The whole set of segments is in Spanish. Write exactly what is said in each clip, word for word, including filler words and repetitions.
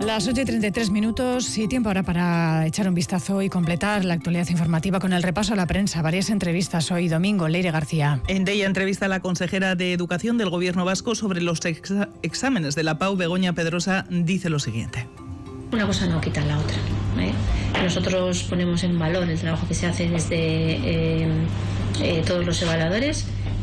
Las ocho y treinta y tres minutos y tiempo ahora para echar un vistazo y completar la actualidad informativa con el repaso a la prensa. Varias entrevistas hoy domingo. Leire García. En Deia entrevista a la consejera de Educación del Gobierno vasco sobre los exa- exámenes de la P A U. Begoña Pedrosa dice lo siguiente. Una cosa no quita la otra, ¿eh? Nosotros ponemos en valor el trabajo que se hace desde eh, eh, todos los evaluadores,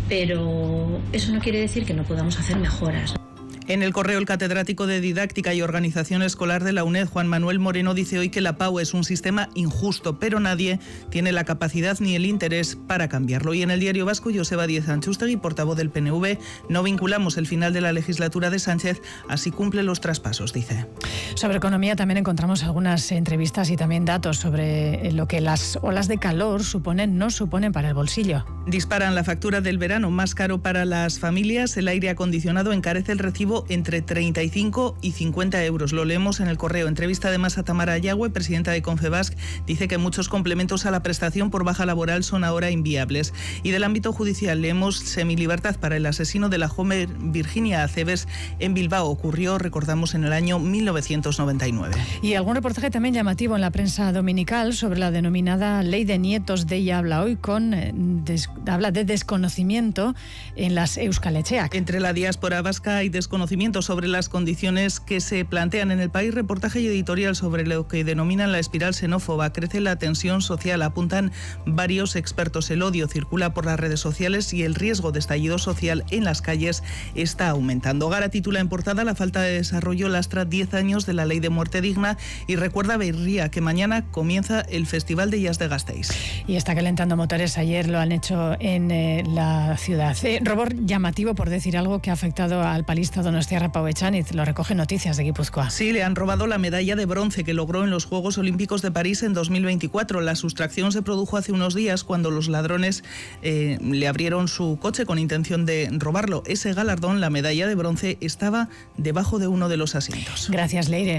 pero eso no quiere decir que no podamos hacer mejoras. En El Correo, el catedrático de Didáctica y Organización Escolar de la UNED, Juan Manuel Moreno, dice hoy que la P A U es un sistema injusto, pero nadie tiene la capacidad ni el interés para cambiarlo. Y en El Diario Vasco, Joseba Díez Antxustegui, portavoz del P N V, no vinculamos el final de la legislatura de Sánchez, así cumple los traspasos, dice. Sobre economía también encontramos algunas entrevistas y también datos sobre lo que las olas de calor suponen, no suponen para el bolsillo. Disparan la factura del verano, más caro para las familias. El aire acondicionado encarece el recibo entre treinta y cinco y cincuenta euros. Lo leemos en El Correo. Entrevista además a Tamara Ayagüe, presidenta de Confebask. Dice que muchos complementos a la prestación por baja laboral son ahora inviables. Y del ámbito judicial leemos semilibertad para el asesino de la joven Virginia Aceves en Bilbao. Ocurrió, recordamos, en el año mil novecientos noventa y nueve. Y algún reportaje también llamativo en la prensa dominical sobre la denominada Ley de Nietos. De ella habla hoy con des, habla de desconocimiento en las Euskal Etxeak. Entre la diáspora vasca hay desconocimiento sobre las condiciones que se plantean en el país. Reportaje y editorial sobre lo que denominan la espiral xenófoba. Crece la tensión social, apuntan varios expertos. El odio circula por las redes sociales y el riesgo de estallido social en las calles está aumentando. Gara titula en portada: la falta de desarrollo lastra diez años de la ley de muerte digna, y recuerda a Beirría que mañana comienza el Festival de Jazz de Gasteiz. Y está calentando motores. Ayer lo han hecho en eh, la ciudad. Eh, robor llamativo, por decir algo, que ha afectado al palista Donostiarra Pau Echaniz. Lo recoge Noticias de Guipúzcoa. Sí, le han robado la medalla de bronce que logró en los Juegos Olímpicos de París en dos mil veinticuatro. La sustracción se produjo hace unos días cuando los ladrones eh, le abrieron su coche con intención de robarlo. Ese galardón, la medalla de bronce, estaba debajo de uno de los asientos. Gracias, Leire.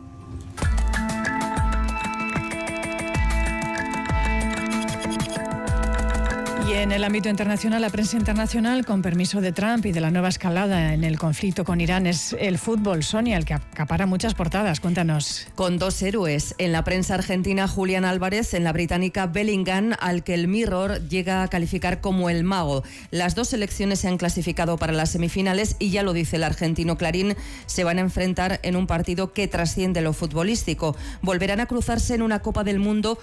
Y en el ámbito internacional, la prensa internacional, con permiso de Trump y de la nueva escalada en el conflicto con Irán, es el fútbol, Sonia, el que acapara muchas portadas. Cuéntanos. Con dos héroes. En la prensa argentina, Julián Álvarez; en la británica, Bellingham, al que el Mirror llega a calificar como el mago. Las dos selecciones se han clasificado para las semifinales y, ya lo dice el argentino Clarín, se van a enfrentar en un partido que trasciende lo futbolístico. Volverán a cruzarse en una Copa del Mundo